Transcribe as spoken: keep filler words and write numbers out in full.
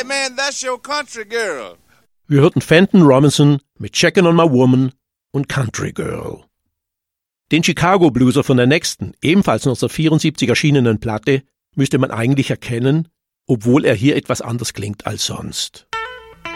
Hey man, that's your country girl. Wir hörten Fenton Robinson mit Checkin' on My Woman und Country Girl. Den Chicago Blueser von der nächsten, ebenfalls neunzehnhundertvierundsiebzig erschienenen Platte müsste man eigentlich erkennen, obwohl er hier etwas anders klingt als sonst.